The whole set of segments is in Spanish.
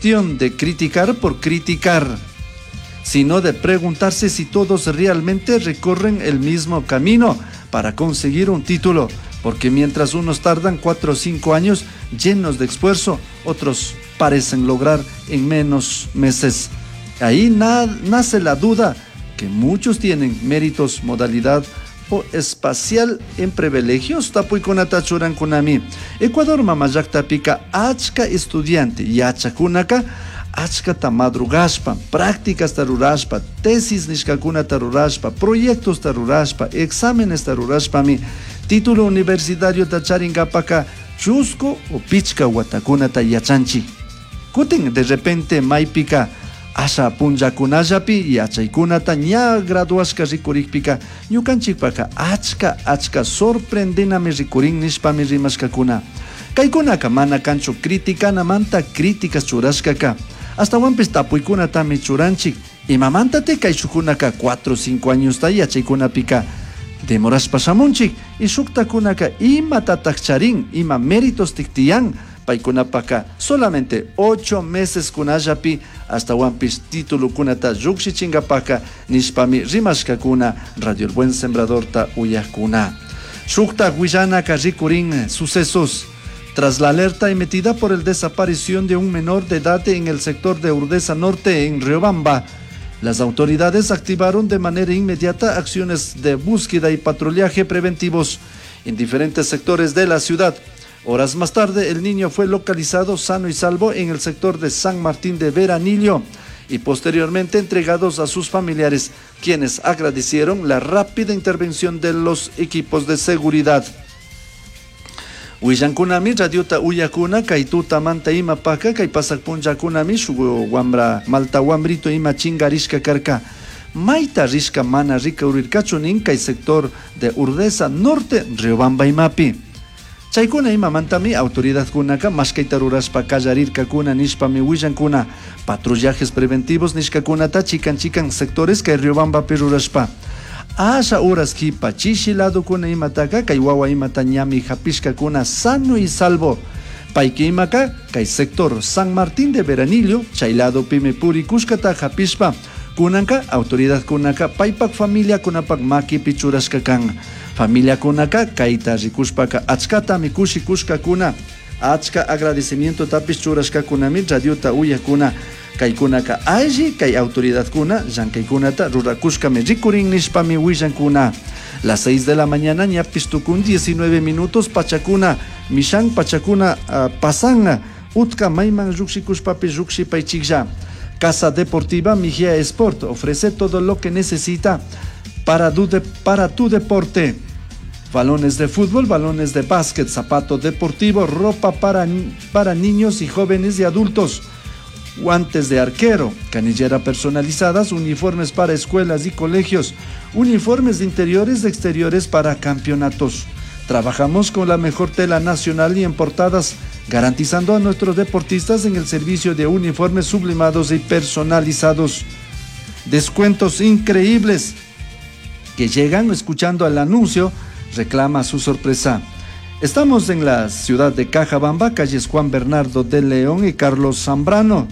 cuestión de criticar por criticar, sino de preguntarse si todos realmente recorren el mismo camino para conseguir un título, porque mientras unos tardan 4 o 5 años llenos de esfuerzo, otros parecen lograr en menos meses. Ahí nace la duda que muchos tienen méritos, modalidad o espacial en privilegios. Tapuikunata churankunami. Ecuador mamayakta pica achka estudiante y achakunaka achkata madrugashpa, prácticas tarurashpa, tesis nishkakuna tarurashpa, proyectos tarurashpa, exámenes tarurashpami, título universitario tacharingapaka chusco o pichka watakunata yachanchi. Kutin de repente maipika asha punjakunallapi yachaykunata ña graduashka rikurikpika ñukanchikpaka achka sorprendenami rikurin nishpami rimashkakuna. Kaykunaka mana kanchu criticanamanta críticas churashkaka. Hasta wampis tapuykunatami churanchik. Imamantati kayshukunaka 4 o 5 años ta yachaykunapika demorashpa shamunchik. Y shuktakunaka ima tatakcharin, ima méritos tiktiyan. Paikunapaka solamente 8 meses kunallapi hasta wampis título kunata yukshichingapaka nishpami rimashkakuna Radio El Buen Sembrador ta uyakuna. Shukta Guillanaka rikurin sucesos. Tras la alerta emitida por el desaparición de un menor de edad en el sector de Urdesa Norte en Riobamba, las autoridades activaron de manera inmediata acciones de búsqueda y patrullaje preventivos en diferentes sectores de la ciudad. Horas más tarde, el niño fue localizado sano y salvo en el sector de San Martín de Veranillo y posteriormente entregados a sus familiares, quienes agradecieron la rápida intervención de los equipos de seguridad. Huillankunami radiota uyakuna kaituta manta ima paka kay pasakpunjakunami shugo wambra malta wambrito ima chingarishka karka. Maita rishka mana rika urirkachunin kay sector de Urdesa Norte Riobamba imapi. Chaykuna ima mantami autoridad kunaka mashkaita rurashpa kallarirka kuna nishpami huillankuna patrullajes preventivos nishkakunata chikan sectores kay Riobambapi rurashpa. Asha horas kipa chishilado kuna imataka kay wawa imata ñami hapishka kuna sano y salvo. Paiki imaka kay sector San Martín de Veranillo chaylado pime puri kushkata hapishpa. Kunanka autoridad kunaka paypak familia kunapak maki pichurashka kan. Familia kunaka kaita rikushpaka achkata mikushi kushka kuna. Achka agradecimiento tapis churashka kunami radiota uyakuna. Kay kunaka allí kay autoridad kuna llankaykunata rurakushkami rikurin nishpami huillankuna. Las 6 de la mañana ñapistukun 19 minutos pachakuna mishan pachakuna pasanga utka mayman rukshikushpapi rukshipaychiklla. Casa Deportiva Mijia Sport ofrece todo lo que necesita para tu deporte. Balones de fútbol, balones de básquet, zapato deportivo, ropa para niños y jóvenes y adultos, guantes de arquero, canillera personalizadas, uniformes para escuelas y colegios, uniformes de interiores y exteriores para campeonatos. Trabajamos con la mejor tela nacional y importadas, garantizando a nuestros deportistas en el servicio de uniformes sublimados y personalizados. Descuentos increíbles que llegan escuchando el anuncio. Reclama su sorpresa. Estamos en la ciudad de Cajabamba, calles Juan Bernardo de León y Carlos Zambrano,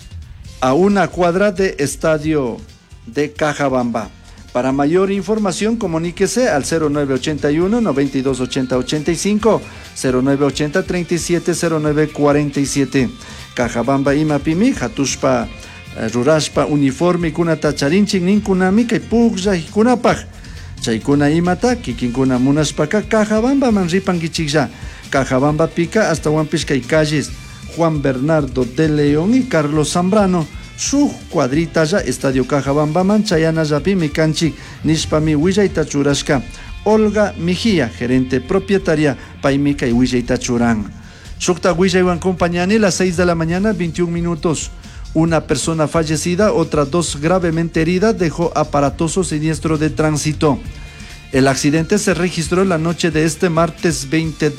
a una cuadra de Estadio de Cajabamba. Para mayor información, comuníquese al 0981 9280 85, 0980 37 09 47. Cajabamba imapimi, hatushpa rurashpa uniforme kuna tacharinchik ninkunami kay puklla hikunapaj. Chaykuna imata kikinkuna munashpaka Cajabamba man ripankichiklla. Cajabamba pica hasta wampis kay calles Juan Bernardo de León y Carlos Zambrano. Su cuadrita ya Estadio Cajabamba man chayana yapi mikanchik nishpami willayta churashka. Olga Mejía, gerente propietaria paymi kay willayta churan. Shukta willaywan compañani las 6 de la mañana 21 minutos. Una persona fallecida, otras 2 gravemente heridas, dejó aparatoso siniestro de tránsito. El accidente se registró la noche de este martes 20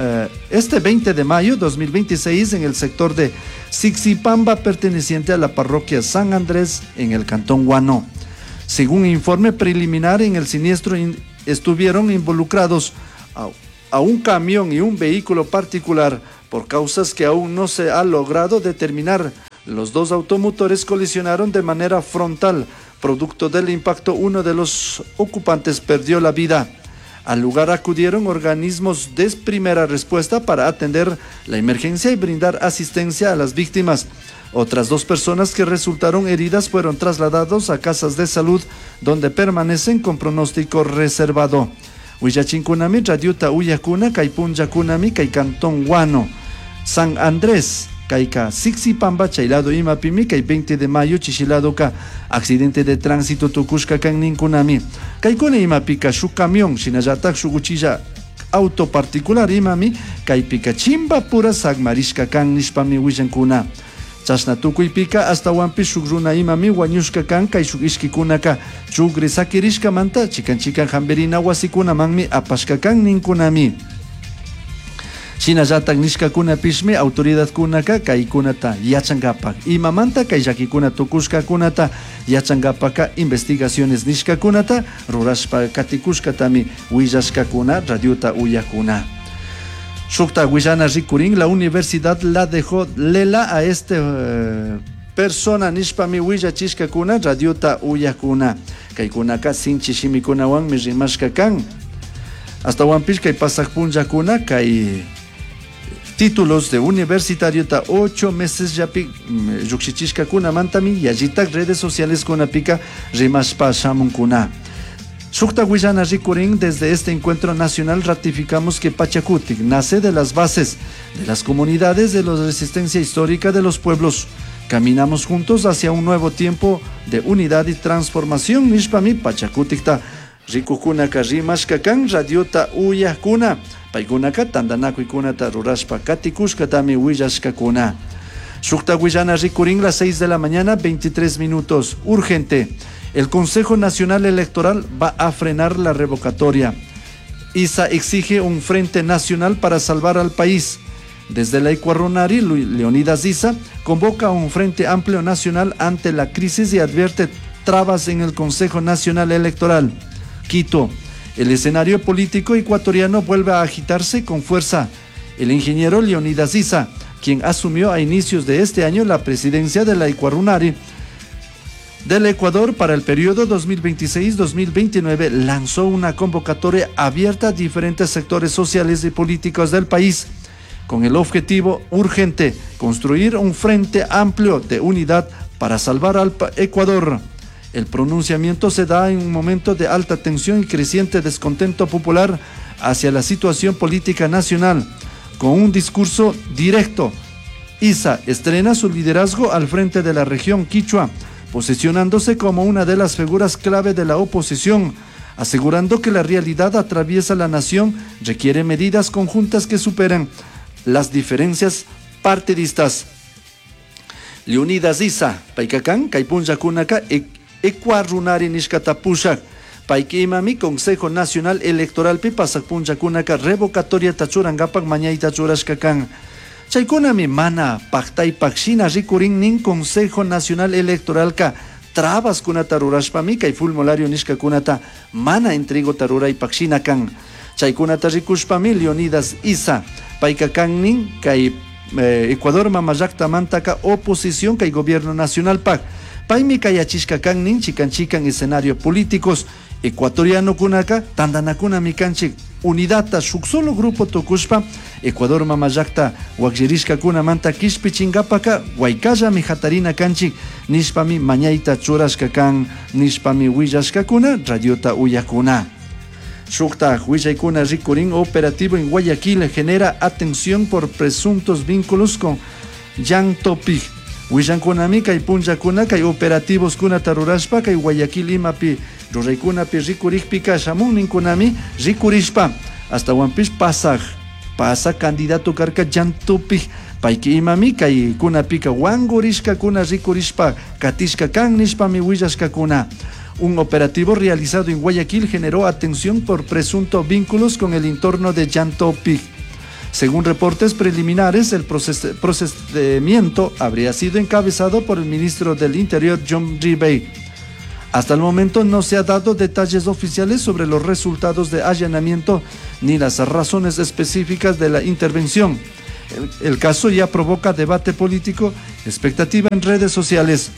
de mayo 2026 en el sector de Sixipamba, perteneciente a la parroquia San Andrés, en el cantón Guano. Según informe preliminar, en el siniestro estuvieron involucrados a un camión y un vehículo particular, por causas que aún no se ha logrado determinar. Los dos automotores colisionaron de manera frontal. Producto del impacto, uno de los ocupantes perdió la vida. Al lugar acudieron organismos de primera respuesta para atender la emergencia y brindar asistencia a las víctimas. Otras 2 personas que resultaron heridas fueron trasladados a casas de salud, donde permanecen con pronóstico reservado. Huillachinkunami, Radiuta Uyakuna, Kaipunyakunami, Kai Cantón Huano, San Andrés, Kaika Sixipamba, Chailado Imapimi, Kai 20 de mayo, Chichiladoka, accidente de tránsito Tukushka Kan Ninkunami, Kaikune Imapika, su camión, Shinayatak, su cuchilla, auto particular Imami, Kaipika Chimba Pura, Sagmarishka Kan Nishpami Huillankuna. Chasna tukuypika hasta wampi shugruna imami wañushka kan kay shuk ishkikunaka chugri sakirishka manta chikan hamberina wasikuna manmi apashka kan ninkunami. Shinallatak nishkakunapishmi autoridadkunaka kaykunata yachankapak imamanta kay llakikuna tukushkakunata yachankapaka investigaciones nishkakunata rurashpa katikushkatami willashkakuna radiota uyakuna. Shukta Guillana Rikurin, la universidad la dejó lela a persona nishpami Willa Chishkakuna, Radiota Uyakuna, Kaikunaka Sinchi Shimikunawan Mijimashkakan. Hasta Wampishka y Pasakpunjakuna, Kai títulos de universitario ta 8 meses ya Yuxichishkakuna Mantami, Yajitak redes sociales Kunapika, Rimashpa Shamunkuna. Shukta Guillana Rikurin, desde este encuentro nacional ratificamos que Pachacutic nace de las bases de las comunidades de la resistencia histórica de los pueblos. Caminamos juntos hacia un nuevo tiempo de unidad y transformación. Nishpami Pachacutic ta Rikukunaka Rimashkakan Radiota Uyakuna Paikunaka Tandanakuikunata Rurashpa Katikushkatami Willashkakuna. Shukta Guillana Rikurin, las 6 de la mañana, 23 minutos. Urgente. El Consejo Nacional Electoral va a frenar la revocatoria. ISA exige un frente nacional para salvar al país. Desde la Icuarunari, Leonidas Issa convoca un frente amplio nacional ante la crisis y advierte trabas en el Consejo Nacional Electoral. Quito. El escenario político ecuatoriano vuelve a agitarse con fuerza. El ingeniero Leonidas Issa, quien asumió a inicios de este año la presidencia de la Icuarunari del Ecuador para el periodo 2026-2029, lanzó una convocatoria abierta a diferentes sectores sociales y políticos del país, con el objetivo urgente construir un frente amplio de unidad para salvar al Ecuador. El pronunciamiento se da en un momento de alta tensión y creciente descontento popular hacia la situación política nacional. Con un discurso directo, Issa estrena su liderazgo al frente de la región Quichua, posicionándose como una de las figuras clave de la oposición, asegurando que la realidad atraviesa la nación requiere medidas conjuntas que superen las diferencias partidistas. Leonidas Issa, Paikakan, Kaipunyakunaka, Ecuarunari Nishkatapushak, Paikimami, Consejo Nacional Electoral Pipasakpunyakunaka, revocatoria Tachurangapak, Mañaita Churashkakan. Chaykunami mana paktay pakshina rikurin nin Consejo Nacional Electoral ka trabas kunata rurashpami kay fulmolario nishkakunata mana entrego taruray pakshina kan. Chaykunata rikushpami Leonidas Issa payka kan nin kay Ecuador mamayakta mantaka oposición kay gobierno nacional pak. Paymi kayachishka kan nin chikan escenario políticos ecuatoriano kunaka tandanakunami kanchik unidata shuk solo grupo tokushpa Ecuador mamayakta wakjirishka kuna manta kishpi chingapaka waikaya mi hatarina kanchik nishpami mañaita churashka kan nishpami willashka kuna radiota uyakuna. Shukta willaykuna rikurin operativo en Guayaquil genera atención por presuntos vínculos con Jan Topic. Willankunami kay punllakuna kay operativos kuna tarurashpa kay Guayaquil imapi ruraykunapi rikurikpika shamun ninkunami rikurishpa hasta wampish pasa candidato karka Llantupik payki imami kay kunapika wangurishka kuna rikurishpa katishka kan nishpami willashka kuna. Un operativo realizado en Guayaquil generó atención por presuntos vínculos con el entorno de Llantupik. Según reportes preliminares, el procedimiento habría sido encabezado por el ministro del Interior, John Ribey. Hasta el momento no se ha dado detalles oficiales sobre los resultados de allanamiento ni las razones específicas de la intervención. El caso ya provoca debate político, expectativa en redes sociales.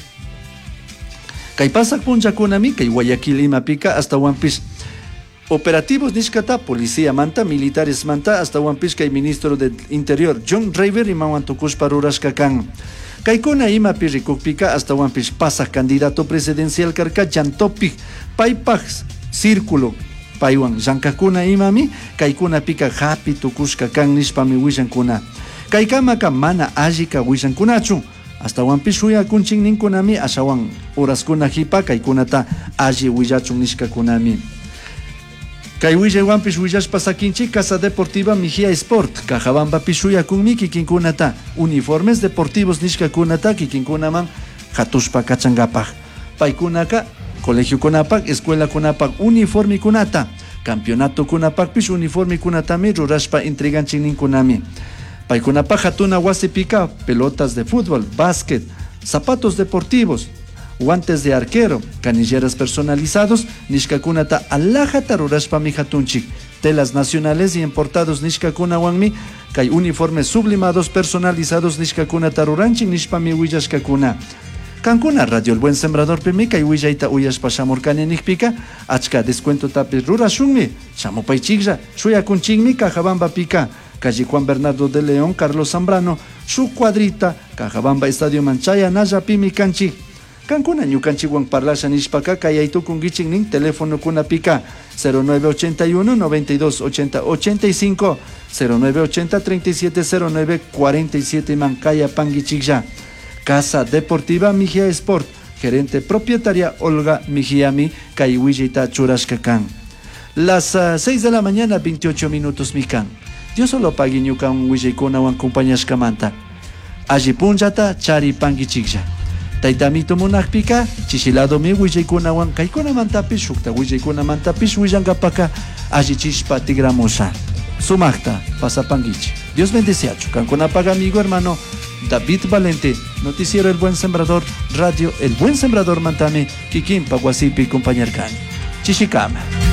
Kay pasak punchakunami, kay Guayaquil Imapica hasta Huampis. Operativos Nishkata, policía manta, militares manta, hasta Huampis kay ministro del Interior, John Raver y Mawantukush Parurashkakan. Kaikuna Imapi Rikukpika hasta Huampis pasa candidato presidencial Karka Jantopik, Paipax, Círculo, Paiwan, Jankakuna Imami, Kaikuna Pika Happy Tukushkakan Nishpami Wishankuna. Kaikamaka Mana Ajika Wishankunachu. Hasta Huampishuya kunchin ninkunami ashawan uraskuna hipa kaikunata aji willachun nishkakunami. Kay willa Huampish willash pasakinchi Casa Deportiva Mijia Sport Cajabamba pishuya kunmi kikinkunata uniformes deportivos nishkakunata kikinkunaman hatushpa kachangapaj. Paikunaka colegio kunapak, escuela kunapak uniforme kunata, campeonato kunapak pish uniforme kunatami rurashpa entreganchin ninkunami. Paikunapa hatuna wasipika, pelotas de fútbol, básquet, zapatos deportivos, guantes de arquero, canilleras personalizados, nishkakunata alajata rurashpa mi hatunchik, telas nacionales y importados nishkakuna wanmi, kay uniformes sublimados personalizados nishkakunata ruranchik nishpa mi willashkakuna. Cancuna Radio El Buen Sembrador pemi kay willaita uyashpa shamurkani nikpika, achka descuento tapis rurashunmi, shamupaychikja, shuyakunchikmi Cajabamba pika. Calle Juan Bernardo de León, Carlos Zambrano, su cuadrita, Cajabamba Estadio Manchaya, Naya Pimi Canchi. Cancuna Ñucanchi Juan Parlasha Nishpaka, Cayaito Kungiching Ning, teléfono Kuna Pica, 0981 92 80 85, 0980 37 09 47 Mancaya Panguichigya. Casa Deportiva Mijia Sport, gerente propietaria Olga Mijiami, Caihuillita Churashkakan. Las 6 de la mañana, 28 minutos Mikan. Dios solo pagui ñukan willaykuna wan compañashkamanta. Alli punllata chari panguichiklla. Taytamito munaqpika chishiladomi willaykuna wan kaykunamantapish shukta willaykunamantapish willankapaka alli chishpa tigramusha. Sumaqta pasapanguichi. Dios bendiciachu. Kankunapaga amigo hermano David Valente, Noticiero El Buen Sembrador, Radio El Buen Sembrador Mantame, Kikimpa Guasipi compañerkani. Chishikama.